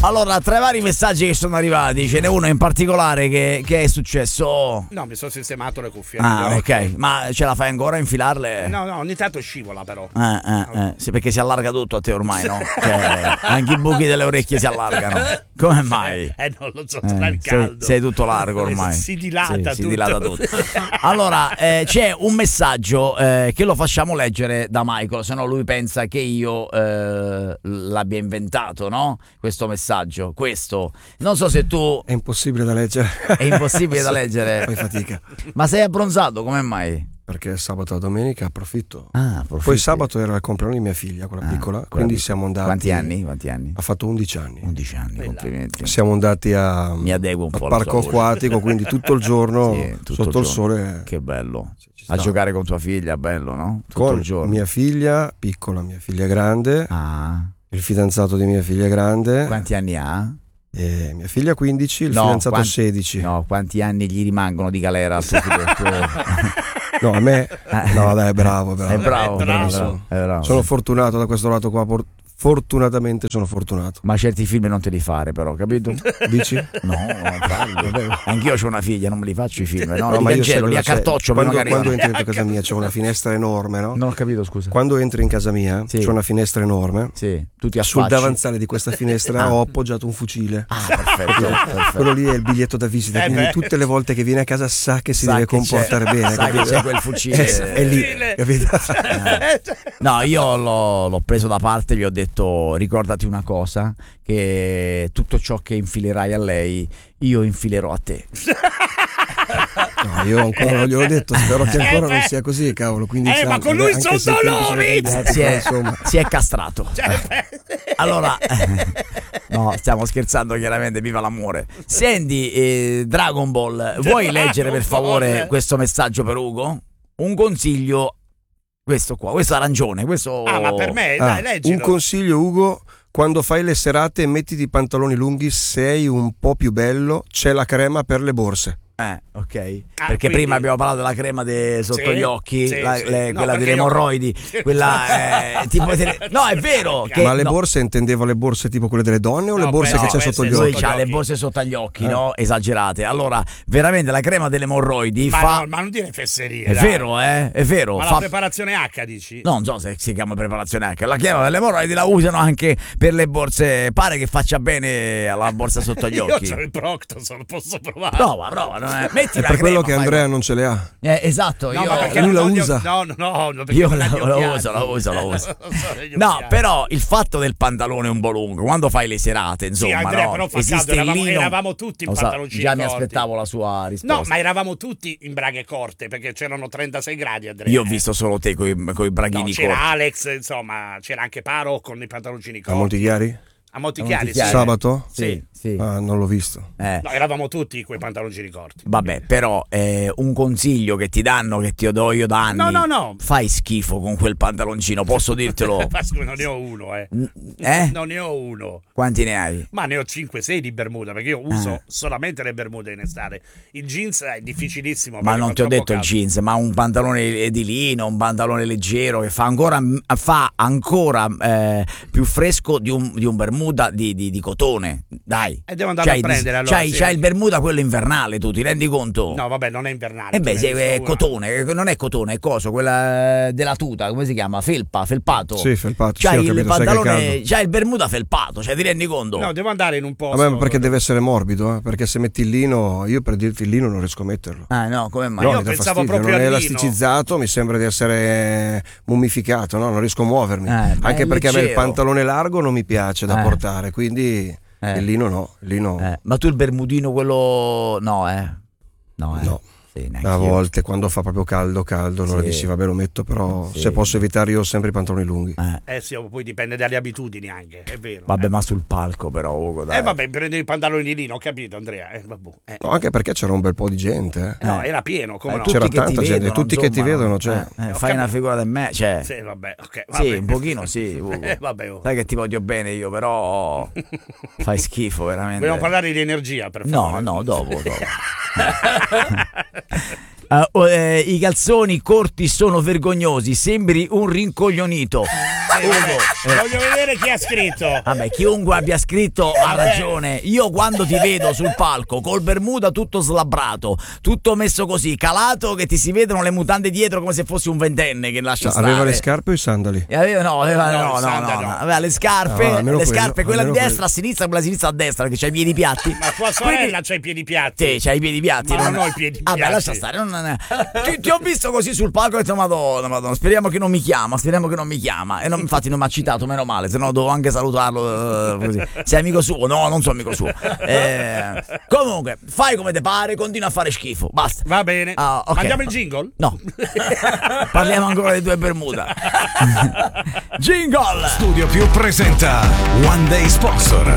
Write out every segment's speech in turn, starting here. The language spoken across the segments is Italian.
Allora, tra i vari messaggi che sono arrivati, ce n'è uno in particolare che è successo. No, mi sono sistemato le cuffie. Ah, ok. Ma ce la fai ancora a infilarle? No, ogni tanto scivola però. Sì, perché si allarga tutto a te ormai, no? Cioè, anche i buchi delle orecchie si allargano. Come mai? Non lo so, sarà il caldo. Sei tutto largo ormai. Si dilata si tutto. dilata tutto. Allora, c'è un messaggio che lo facciamo leggere da Michael, se no lui pensa che io l'abbia inventato, no? Questo messaggio, questo. Non so se tu... È impossibile da leggere. È impossibile da leggere. Fai fatica. Ma sei abbronzato, come mai? Perché sabato e domenica approfitto. Approfitti. Poi sabato era il compleanno di mia figlia, quella piccola, quindi siamo andati. Quanti anni? Ha fatto 11 anni. 11 anni, complimenti. Siamo andati Mi adeguo un po' al parco acquatico, quindi tutto il giorno sotto il sole. Che bello. A giocare con tua figlia, bello, no? Tutto con il giorno. Mia figlia piccola, mia figlia grande. Il fidanzato di mia figlia grande. Quanti anni ha? Mia figlia 15, il fidanzato 16. No, quanti anni gli rimangono di galera al tuo figlio? No, a me no, dai, è bravo. È bravo. Sono fortunato da questo lato qua. Fortunatamente sono fortunato. Ma certi film non te li fare, però, capito? Dici? No, anch'io ho una figlia, non me li faccio i film, no? Ma io li accartoccio. Quando entri in casa mia c'è una finestra enorme, no? Non ho capito, scusa. Quando entri in casa mia c'è una finestra enorme. Sì, tu ti affacci. Sul davanzale di questa finestra ho appoggiato un fucile. Perfetto. Quello lì è il biglietto da visita, quindi tutte le volte che viene a casa sa che si deve comportare bene. Sa che c'è quel fucile. È lì, capito? No, io l'ho preso da parte e gli ho detto: ricordati una cosa, che tutto ciò che infilerai a lei io infilerò a te. No, io ancora non gliel'ho detto, spero che ancora non sia così, cavolo. Ma con lui sono dolori! Si è castrato. Allora, no, stiamo scherzando, chiaramente, viva l'amore. Senti, Dragon Ball, vuoi leggere per favore questo messaggio per Ugo? Un consiglio. Questo qua, questo arancione, questo... ma per me, dai, leggilo. Un consiglio, Ugo: quando fai le serate mettiti i pantaloni lunghi, sei un po' più bello, c'è la crema per le borse. Ok. Perché quindi... prima abbiamo parlato della crema sotto gli occhi, quella delle emorroidi, quella no, è vero che, ma le borse intendeva le borse tipo quelle delle donne o le borse che c'è sotto gli occhi? Lui c'ha le borse sotto gli occhi, no? Esagerate. Allora, veramente la crema delle emorroidi ma non dire fesserie. È vero, è vero. Ma la preparazione H, dici? No, non so se si chiama preparazione H. La crema delle emorroidi la usano anche per le borse. Pare che faccia bene alla borsa sotto gli occhi. Io c'ho il Proctos, lo posso provare. Prova. Metti è per quello che Andrea non ce le ha. Esatto, no, lui la usa. No, io la uso. No, però il fatto del pantalone un po' lungo, quando fai le serate, insomma, sì, Andrea, no? però fa caldo, eravamo tutti in pantaloncini già corti. mi aspettavo la sua risposta. No, ma eravamo tutti in braghe corte, perché c'erano 36 gradi, Andrea. Io ho visto solo te coi braghini corti. C'era Alex, insomma, c'era anche Paro con i pantaloncini corti. A Montichiari? A Montichiari, sì. Sabato? Sì. Non l'ho visto. No, eravamo tutti quei pantaloncini corti. Vabbè, però un consiglio che ti danno, che ti do io da anni. No. Fai schifo con quel pantaloncino, posso dirtelo? Non ne ho uno, Non ne ho uno. Quanti ne hai? Ma ne ho 5-6 di bermuda, perché io uso solamente le bermude in estate. Il jeans è difficilissimo. Ma non ti ho detto il jeans, ma un pantalone di lino, un pantalone leggero che fa ancora più fresco di un bermuda di cotone. Dai. E devo andare a prendere allora. C'hai il bermuda quello invernale, tu ti rendi conto? No, vabbè, non è invernale. È cotone, non è cotone, è coso, quella della tuta, come si chiama? Felpato. Sì, felpato. C'hai il pantalone, c'hai il bermuda felpato, cioè ti rendi conto? No, devo andare in un posto. Vabbè, perché deve essere morbido, perché se metti il lino, io per dirti il lino non riesco a metterlo. No, come mai? No, io pensavo proprio non è al lino. elasticizzato, mi sembra di essere mummificato, no? Non riesco a muovermi. Anche perché a me il pantalone largo non mi piace da portare, quindi il lino no. Ma tu il bermudino quello no. Sì, a volte quando fa proprio caldo allora dici vabbè lo metto, però se posso evitare io ho sempre i pantaloni lunghi. Sì, poi dipende dalle abitudini anche, è vero. Vabbè, ma sul palco però Ugo, dai. Vabbè, prendi i pantaloni di lino, ho capito, Andrea. No, anche perché c'era un bel po' di gente. No, era pieno, come no? C'era tanta gente, tutti che ti vedono, cioè. Fai una figura di me, cioè. Sì, vabbè, ok. Sì, un pochino sì, Ugo. Vabbè, Sai che ti voglio bene io, però fai schifo veramente. Vogliamo parlare di energia, per favore? No, dopo. I calzoni corti sono vergognosi, sembri un rincoglionito. Voglio vedere chi ha scritto. Vabbè, chiunque abbia scritto ha ragione. Io quando ti vedo sul palco col bermuda tutto slabbrato, tutto messo così, calato, che ti si vedono le mutande dietro come se fossi un ventenne che lascia stare. Aveva le scarpe o i sandali? Aveva le scarpe, quella di destra a sinistra, quella a sinistra a destra, perché c'ha i piedi piatti. Ma tua sorella c'ha i piedi piatti? Sì, c'ha i piedi piatti. Ma non ho i piedi piatti. Vabbè, lascia stare. Ti ho visto così sul palco e ho detto Madonna, speriamo che non mi chiama. E infatti non mi ha citato, meno male, se no devo anche salutarlo così. Sei amico suo? No, non sono amico suo. Comunque, fai come te pare, continua a fare schifo. Basta. Va bene. Okay. Mandiamo il jingle? No. Parliamo ancora dei due Bermuda. Jingle! Studio Più presenta One Day Sponsor.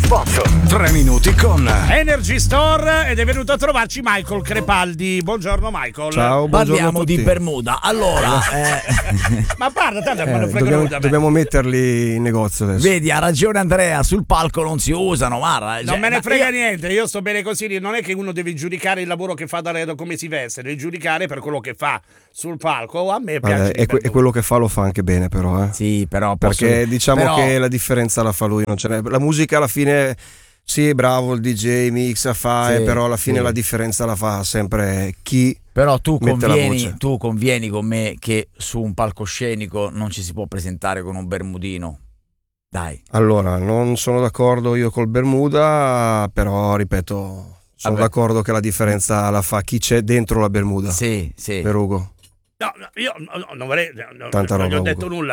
3 minuti con Energy Store, ed è venuto a trovarci Michael Crepaldi. Buongiorno Michael. Ciao, buongiorno. Parliamo di Bermuda. Allora, ma parla, tanto quando frega dobbiamo metterli in negozio adesso. Vedi, ha ragione Andrea, sul palco non si usano, Marra. Non me ne frega niente, io sto bene così. Non è che uno deve giudicare il lavoro che fa da come si veste, deve giudicare per quello che fa sul palco. A me piace. E quello che fa lo fa anche bene, però. Sì, però perché diciamo che la differenza la fa lui, non ce n'è. La musica alla fine. Sì, bravo il DJ, mixa, però alla fine la differenza la fa sempre chi. Però tu convieni con me che su un palcoscenico non ci si può presentare con un bermudino. Dai. Allora, non sono d'accordo io col bermuda, però ripeto, sono d'accordo che la differenza la fa chi c'è dentro la bermuda. Sì. Per Ugo. No, io non vorrei. Tanta roba, non ho detto Ugo. nulla.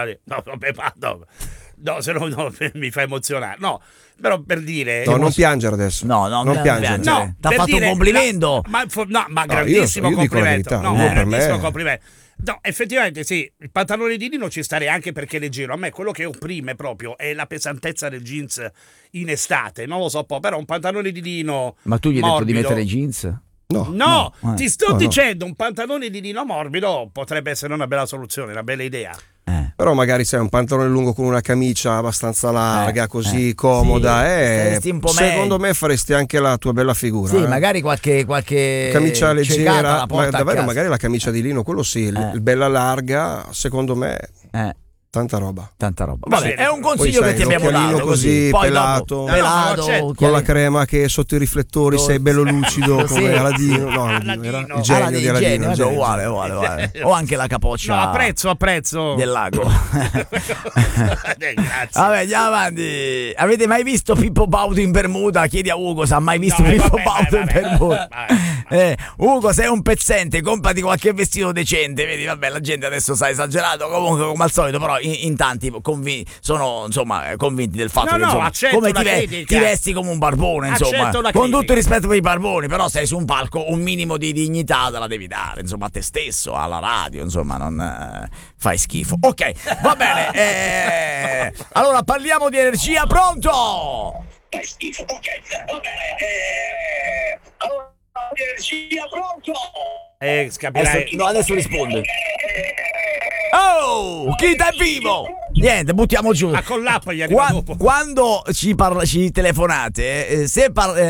No, se no mi fa emozionare. No, però per dire. No, non piangere adesso. No, non piangere. No, t'ha fatto un complimento. Ma grandissimo io dico la complimento. verità, No, grandissimo per me. complimento. No, effettivamente sì, il pantalone di lino ci starei anche perché è leggero. A me quello che opprime proprio è la pesantezza del jeans in estate. Non lo so, però un pantalone di lino. Ma tu gli hai detto di morbido. mettere jeans? No, ti sto dicendo, un pantalone di lino morbido potrebbe essere una bella soluzione, una bella idea. Però magari sai un pantalone lungo con una camicia abbastanza larga, così comoda, staresti un po' secondo me faresti anche la tua bella figura. Sì, magari qualche camicia leggera, davvero magari la camicia di lino, quello sì, il bella larga, secondo me. Tanta roba. Vabbè, è un consiglio che ti abbiamo dato così, poi pelato, pelato con la crema che sotto i riflettori sei bello lucido come Aladino. No, Aladino. Il genio di Aladino. Uguale. O anche la capoccia. No, apprezzo del lago. Grazie. Vabbè, andiamo avanti. Avete mai visto Pippo Baudo in Bermuda? Chiedi a Ugo se ha mai visto Pippo Baudo in Bermuda. Ugo, sei un pezzente, comprati qualche vestito decente. Vedi, vabbè, la gente adesso sta esagerato. Comunque, come al solito, però in tanti sono insomma convinti del fatto che insomma, come ti vesti come un barbone, insomma, con tutto il rispetto per i barboni, però sei su un palco, un minimo di dignità te la devi dare, insomma, a te stesso, alla radio, insomma, non fai schifo. Ok, va bene. Allora parliamo di energia, pronto? Fai schifo, ok, va bene. Allora di energia, pronto? Adesso risponde. Oh, chi è vivo? Niente, buttiamo giù. Ma con l'app gli arriva dopo. Quando ci telefonate, se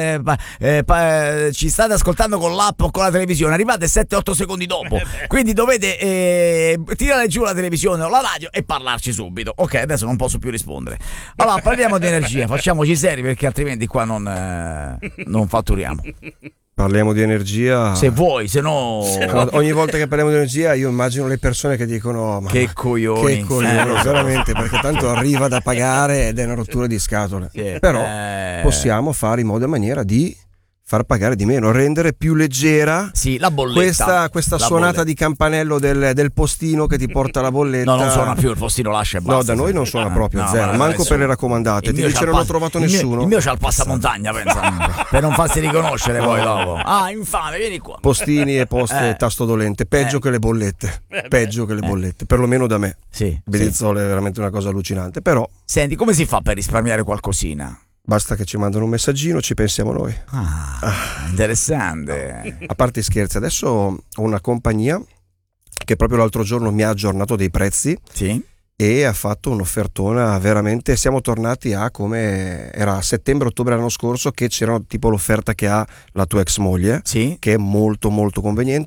ci state ascoltando con l'app o con la televisione, arrivate 7-8 secondi dopo. Quindi dovete tirare giù la televisione o la radio e parlarci subito. Ok, adesso non posso più rispondere. Allora, parliamo di energia, facciamoci seri perché altrimenti qua non fatturiamo. Parliamo di energia. Se vuoi, se no. Ogni volta che parliamo di energia io immagino le persone che dicono che coglioni. Veramente, perché tanto arriva da pagare ed è una rottura di scatole. Però possiamo fare in modo e maniera di far pagare di meno, rendere più leggera la bolletta. Questa suonata di campanello del postino che ti porta la bolletta. No, non suona più, il postino lascia e basta. No, da noi non suona proprio, zero, manco per le raccomandate. Ti dice non ho trovato nessuno. Il mio c'ha il passamontagna, pensa, per non farsi riconoscere poi dopo. Ah, infame, vieni qua. Postini e poste tasto dolente, peggio che le bollette. Peggio che le bollette, perlomeno da me. Bedizzole è veramente una cosa allucinante, però. Senti, come si fa per risparmiare qualcosina? Basta che ci mandano un messaggino, ci pensiamo noi. Interessante. A parte scherzi, adesso ho una compagnia che proprio l'altro giorno mi ha aggiornato dei prezzi e ha fatto un'offertona veramente. Siamo tornati a come era settembre-ottobre l'anno scorso, che c'era tipo l'offerta che ha la tua ex moglie, che è molto molto conveniente.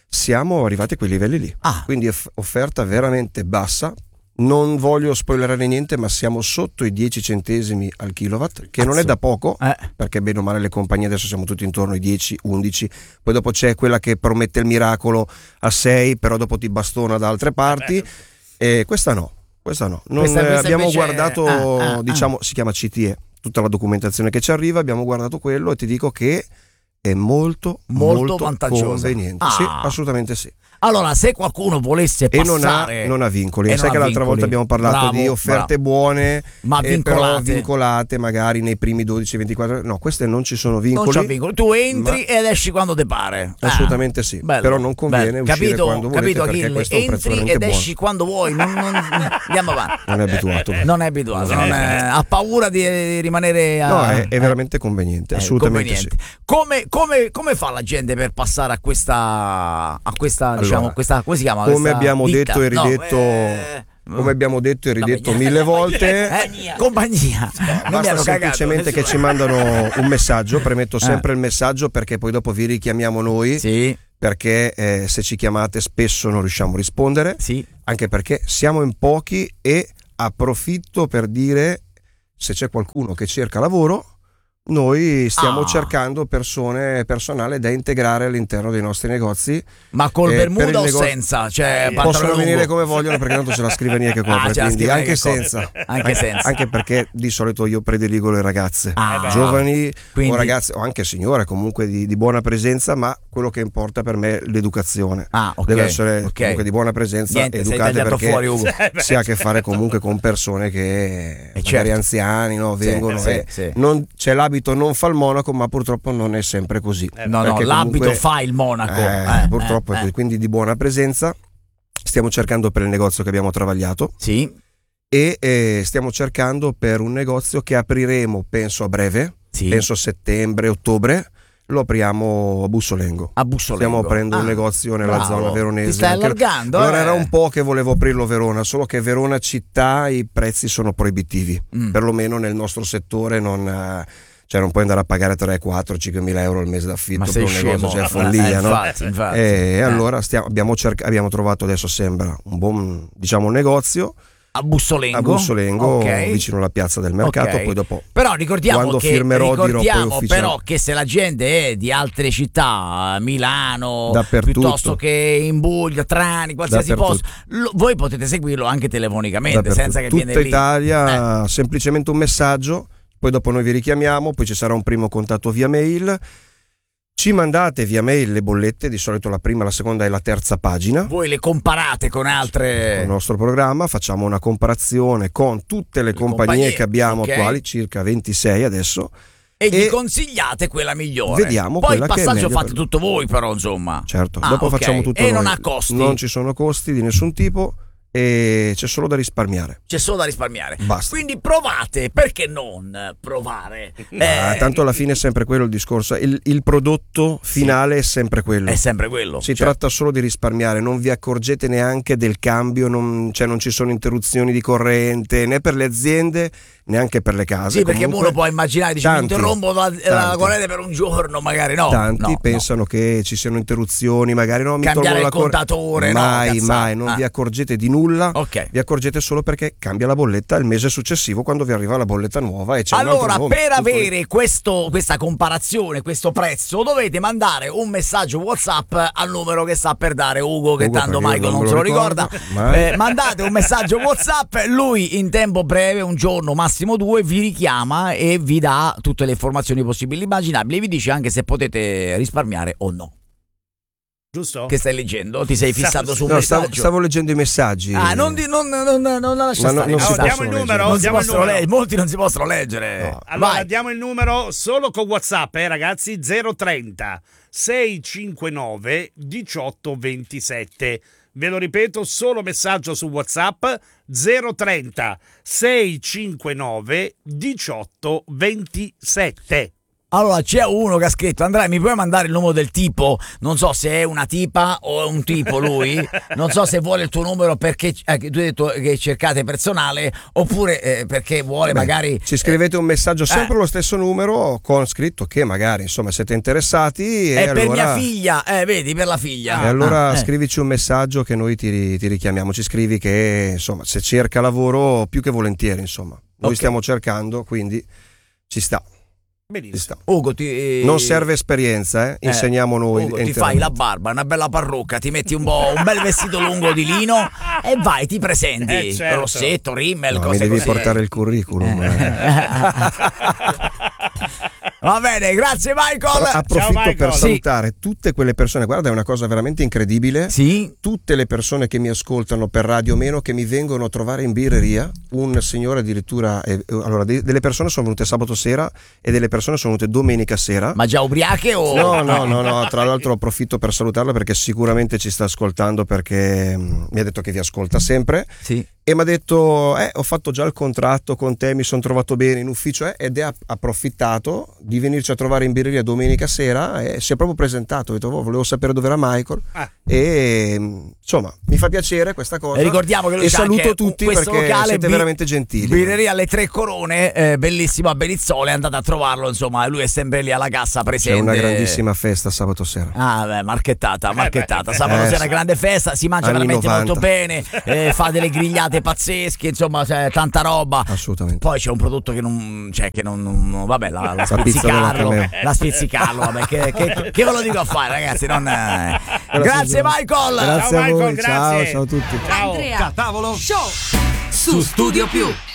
siamo arrivati a quei livelli lì. Quindi offerta veramente bassa. Non voglio spoilerare niente, ma siamo sotto i 10 centesimi al kilowatt, che non è da poco, perché bene o male le compagnie adesso siamo tutti intorno ai 10, 11, poi dopo c'è quella che promette il miracolo a 6, però dopo ti bastona da altre parti, e questa no. Non, questa abbiamo invece... guardato, diciamo, si chiama CTE, tutta la documentazione che ci arriva, abbiamo guardato quello e ti dico che è molto vantaggioso, conveniente. Sì, assolutamente sì. Allora, se qualcuno volesse passare... E non ha vincoli. Sai che l'altra volta abbiamo parlato di offerte buone, ma però vincolate magari nei primi 12-24. No, queste non ci sono vincoli. Non c'è vincoli. Tu entri ed esci quando ti pare. Assolutamente sì. Bello, però non conviene uscire quando volete, capito, perché Achille? questo è un prezzo entri ed buono. Esci quando vuoi. Andiamo avanti. Non è abituato. Ha paura di rimanere... No, è veramente conveniente. Assolutamente conveniente. Sì. Come fa la gente per passare a questa allora, come si chiama? Come abbiamo ditta? detto e ridetto, come abbiamo detto e ridetto mille volte, compagnia. Basta semplicemente che ci mandano un messaggio. Premetto sempre il messaggio, perché poi dopo vi richiamiamo noi. Sì. Perché se ci chiamate spesso non riusciamo a rispondere. Sì. Anche perché siamo in pochi, e approfitto per dire, se c'è qualcuno che cerca lavoro, noi stiamo cercando personale da integrare all'interno dei nostri negozi. Ma col Bermuda o senza? Cioè, possono venire come vogliono, perché tanto c'è la scrivania che copre, quindi anche senza. Anche perché di solito io prediligo le ragazze giovani, quindi... o ragazze, o anche signore comunque di buona presenza, ma quello che importa per me è l'educazione. Deve essere comunque di buona presenza. Niente, educate, perché fuori, si ha a che fare comunque con persone che magari anziani, no, vengono non c'è l'abito, non fa il monaco, ma purtroppo non è sempre così. L'abito fa il monaco. Purtroppo è così. Quindi di buona presenza. Stiamo cercando per il negozio che abbiamo travagliato. Sì. E stiamo cercando per un negozio che apriremo, penso a breve, penso settembre, ottobre. Lo apriamo a Bussolengo. Stiamo aprendo un negozio nella zona veronese. Ti stai allargando? Allora era un po' che volevo aprirlo a Verona, solo che Verona città i prezzi sono proibitivi, perlomeno nel nostro settore non puoi andare a pagare 3, 4, 5 mila euro al mese d'affitto per un negozio, cioè follia, no? Infatti. E allora abbiamo trovato, adesso sembra un buon, diciamo, negozio a Bussolengo, vicino alla piazza del mercato. Poi dopo, però ricordiamo dirò però che se la gente è di altre città, Milano, dappertutto, piuttosto che in Puglia, Trani, qualsiasi posto, voi potete seguirlo anche telefonicamente, senza che viene lì. Tutta Italia, semplicemente un messaggio, poi dopo noi vi richiamiamo, poi ci sarà un primo contatto via mail. Ci mandate via mail le bollette, di solito la prima, la seconda e la terza pagina. Voi le comparate con altre... Con il nostro programma facciamo una comparazione con tutte le compagnie che abbiamo attuali, circa 26 adesso. E gli consigliate quella migliore. Vediamo poi quella il passaggio che è fate tutto voi, però, insomma. Certo, dopo facciamo tutto e noi. Non ha costi. Non ci sono costi di nessun tipo. E c'è solo da risparmiare. Basta. Quindi provate, perché non provare? Tanto alla fine è sempre quello il discorso. Il prodotto finale è sempre quello. Si tratta solo di risparmiare. Non vi accorgete neanche del cambio, non ci sono interruzioni di corrente né per le aziende, neanche per le case. Perché uno può immaginare, mi interrompo la corrente per un giorno, magari no. Tanti pensano che ci siano interruzioni, magari no, mi cambiare tolgo il contatore, mai, non vi accorgete di nulla. Vi accorgete solo perché cambia la bolletta il mese successivo, quando vi arriva la bolletta nuova e c'è un altro nome. Per avere questa comparazione, questo prezzo, dovete mandare un messaggio WhatsApp al numero che sta per dare Ugo, che tanto Michael non se lo ricorda. Mandate un messaggio WhatsApp, lui in tempo breve, un giorno massimo 2, vi richiama e vi dà tutte le informazioni possibili e immaginabili, e vi dice anche se potete risparmiare o no. Giusto? Che stai leggendo? Ti sei fissato su un messaggio? Stavo leggendo i messaggi. Non lascia stare. Diamo il numero. Molti non si possono leggere. No. Allora diamo il numero solo con WhatsApp, ragazzi. 030 659 1827. Ve lo ripeto, solo messaggio su WhatsApp. 030 659 1827. Allora c'è uno che ha scritto: Andrea, mi puoi mandare il numero del tipo? Non so se è una tipa o è un tipo lui, non so se vuole il tuo numero perché tu hai detto che cercate personale, oppure perché vuole magari ci scrivete un messaggio sempre lo stesso numero con scritto che magari insomma siete interessati è e per allora... mia figlia, vedi, per la figlia. E allora scrivici un messaggio che noi ti richiamiamo, ci scrivi che insomma se cerca lavoro più che volentieri, insomma noi stiamo cercando, quindi ci sta. Benissimo. Ugo, non serve esperienza, insegniamo noi. Ugo, ti fai la barba, una bella parrucca, ti metti un bel vestito lungo di lino e vai, ti presenti. Certo. Rossetto, rimmel, no, cose mi devi così. portare il curriculum. Va bene, grazie Michael. Approfitto per salutare tutte quelle persone. Guarda, è una cosa veramente incredibile. Sì. Tutte le persone che mi ascoltano per Radio Meno, che mi vengono a trovare in birreria. Un signore addirittura, allora delle persone sono venute sabato sera e delle persone sono venute domenica sera. Ma già ubriache o? No. Tra l'altro approfitto per salutarla perché sicuramente ci sta ascoltando, perché mi ha detto che vi ascolta sempre. Sì. E mi ha detto ho fatto già il contratto con te, mi sono trovato bene in ufficio, ed è approfittato di venirci a trovare in birreria domenica sera e si è proprio presentato. Ho detto volevo sapere dove era Michael e insomma mi fa piacere questa cosa. E ricordiamo che lui saluto tutti perché locale, siete veramente gentili. Birreria alle Tre Corone, bellissimo a Berizzole, andate a trovarlo, insomma lui è sempre lì alla cassa presente. C'è una grandissima festa sabato sera. Marchettata. Sabato sera grande festa, si mangia veramente 90. Molto bene, fa delle grigliate pazzesche, insomma c'è tanta roba. Assolutamente. Poi c'è un prodotto che non vabbè, la spizzicarlo, vabbè, che ve lo dico a fare, ragazzi, non grazie Michael. Grazie a voi, grazie. ciao a tutti. Ciao. Andrea Tavolo Show su Studio Più.